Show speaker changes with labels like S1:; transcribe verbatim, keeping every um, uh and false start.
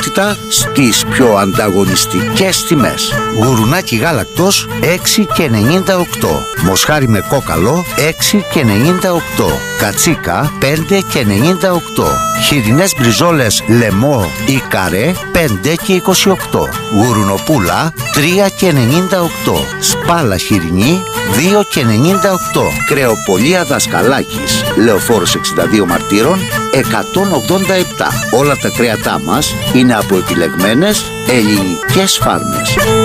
S1: ποιότητα στις πιο ανταγωνιστικές τιμές. Γουρουνάκι γάλακτος έξι και ενενήντα οκτώ. Μοσχάρι με κόκαλο έξι και ενενήντα οκτώ. Κατσίκα πέντε και ενενήντα οκτώ. Χοιρινές μπριζόλες λεμό ή καρέ πέντε και είκοσι οκτώ. Γουρουνοπούλα τρία και ενενήντα οκτώ. Σπάλα χοιρινή δύο και ενενήντα οκτώ. Κρεοπολία Δασκαλάκης, Λεωφόρος εξήντα δύο Μαρτύρων εκατόν ογδόντα επτά. Όλα τα κρέατά μας είναι από επιλεγμένες ελληνικές φάρμες.